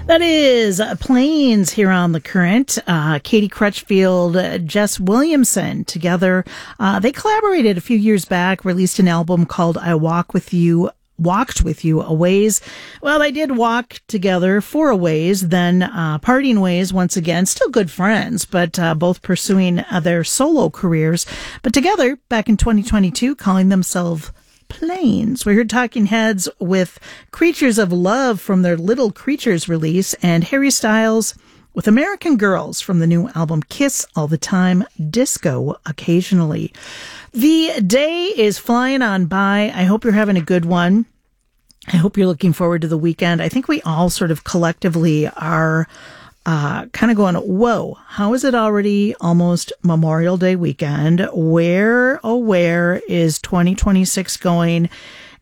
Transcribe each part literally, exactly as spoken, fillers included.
That is uh, Planes here on The Current. Uh, Katie Crutchfield, uh, Jess Williamson together. Uh, they collaborated a few years back, released an album called I Walk With You, Walked With You a Ways. Well, they did walk together for a ways, then uh, parting ways once again. Still good friends, but uh, both pursuing uh, their solo careers. But together, back in twenty twenty-two, calling themselves Planes. We heard Talking Heads with Creatures of Love from their Little Creatures release, and Harry Styles with American Girls from the new album Kiss All the Time, Disco Occasionally. The day is flying on by. I hope you're having a good one. I hope you're looking forward to the weekend. I think we all sort of collectively are Uh, kind of going, whoa, how is it already almost Memorial Day weekend? Where, oh, where is twenty twenty-six going?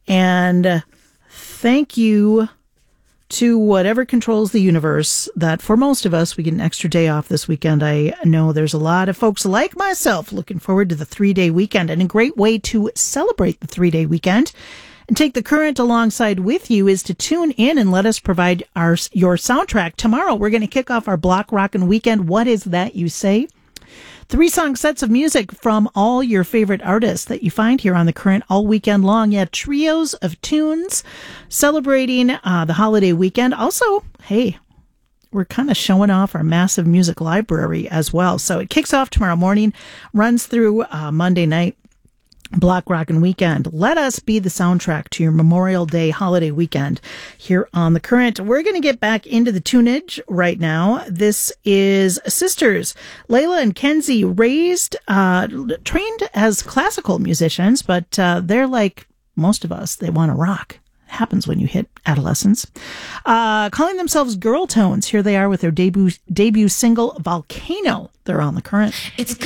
And thank you to whatever controls the universe that for most of us, we get an extra day off this weekend. I know there's a lot of folks like myself looking forward to the three-day weekend, and a great way to celebrate the three-day weekend and take the current alongside with you is to tune in and let us provide our your soundtrack. Tomorrow, we're going to kick off our Block Rockin' Weekend. What is that you say? Three song sets of music from all your favorite artists that you find here on The Current all weekend long. Yeah, trios of tunes celebrating uh, the holiday weekend. Also, hey, we're kind of showing off our massive music library as well. So it kicks off tomorrow morning, runs through uh, Monday night. Block Rockin' Weekend. Let us be the soundtrack to your Memorial Day holiday weekend here on The Current. We're going to get back into the tunage right now. This is Sisters. Layla and Kenzie, raised, uh, trained as classical musicians, but uh, they're like most of us. They want to rock. It happens when you hit adolescence. Uh, calling themselves Girl Tones. Here they are with their debut debut single, Volcano. They're on The Current. It's